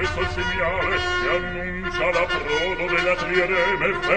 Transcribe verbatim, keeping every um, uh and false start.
questo il segnale che annuncia l'approdo della trireme